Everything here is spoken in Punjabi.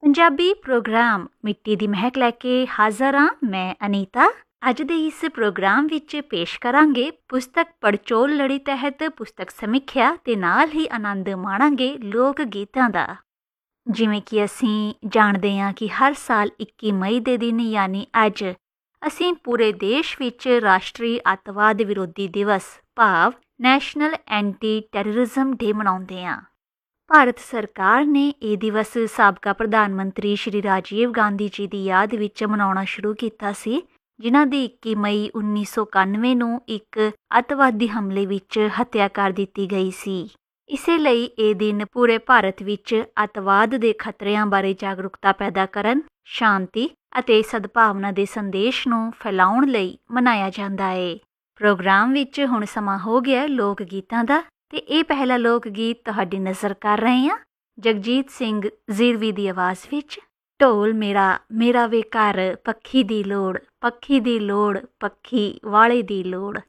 ਪੰਜਾਬੀ ਪ੍ਰੋਗਰਾਮ ਮਿੱਟੀ ਦੀ ਮਹਿਕ ਲੈ ਕੇ ਹਾਜ਼ਰ ਹਾਂ। ਮੈਂ ਅਨੀਤਾ। ਅੱਜ ਦੇ ਇਸ ਪ੍ਰੋਗਰਾਮ ਵਿੱਚ ਪੇਸ਼ ਕਰਾਂਗੇ ਪੁਸਤਕ ਪੜਚੋਲ ਲੜੀ ਤਹਿਤ ਪੁਸਤਕ ਸਮੀਖਿਆ ਤੇ ਨਾਲ ਹੀ ਆਨੰਦ ਮਾਣਾਂਗੇ ਲੋਕ ਗੀਤਾਂ ਦਾ। ਜਿਵੇਂ ਕਿ ਅਸੀਂ ਜਾਣਦੇ ਹਾਂ ਕਿ ਹਰ ਸਾਲ 21 ਮਈ ਦੇ ਦਿਨ ਯਾਨੀ ਅੱਜ ਅਸੀਂ ਪੂਰੇ ਦੇਸ਼ ਵਿੱਚ ਰਾਸ਼ਟਰੀ ਅੱਤਵਾਦ ਵਿਰੋਧੀ ਦਿਵਸ ਭਾਵ ਨੈਸ਼ਨਲ ਐਂਟੀ ਟੈਰਰਿਜ਼ਮ ਡੇ ਮਨਾਉਂਦੇ ਹਾਂ। ਭਾਰਤ ਸਰਕਾਰ ਨੇ ਇਹ ਦਿਵਸ ਸਾਬਕਾ ਪ੍ਰਧਾਨ ਮੰਤਰੀ ਸ਼੍ਰੀ ਰਾਜੀਵ ਗਾਂਧੀ ਜੀ ਦੀ ਯਾਦ ਵਿੱਚ ਮਨਾਉਣਾ ਸ਼ੁਰੂ ਕੀਤਾ ਸੀ, ਜਿਨ੍ਹਾਂ ਦੀ 21 ਮਈ 1991 ਨੂੰ ਇੱਕ ਅੱਤਵਾਦੀ ਹਮਲੇ ਵਿੱਚ ਹੱਤਿਆ ਕਰ ਦਿੱਤੀ ਗਈ ਸੀ। ਇਸੇ ਲਈ ਇਹ ਦਿਨ ਪੂਰੇ ਭਾਰਤ ਵਿੱਚ ਅੱਤਵਾਦ ਦੇ ਖਤਰਿਆਂ ਬਾਰੇ ਜਾਗਰੂਕਤਾ ਪੈਦਾ ਕਰਨ, ਸ਼ਾਂਤੀ ਅਤੇ ਸਦਭਾਵਨਾ ਦੇ ਸੰਦੇਸ਼ ਨੂੰ ਫੈਲਾਉਣ ਲਈ ਮਨਾਇਆ ਜਾਂਦਾ ਹੈ। ਪ੍ਰੋਗਰਾਮ ਵਿੱਚ ਹੁਣ ਸਮਾਂ ਹੋ ਗਿਆ ਲੋਕ ਗੀਤਾਂ ਦਾ ਤੇ ਇਹ ਪਹਿਲਾ ਲੋਕ ਗੀਤ ਤੁਹਾਡੀ ਨਜ਼ਰ ਕਰ ਰਹੇ ਹਾਂ ਜਗਜੀਤ ਸਿੰਘ ਜ਼ੀਰਵੀ ਦੀ ਆਵਾਜ਼ ਵਿੱਚ। ਢੋਲ ਮੇਰਾ ਵੇ ਘਰ, ਪੱਖੀ ਦੀ ਲੋੜ, ਪੱਖੀ ਦੀ ਲੋੜ, ਪੱਖੀ ਵਾਲੇ ਦੀ ਲੋੜ।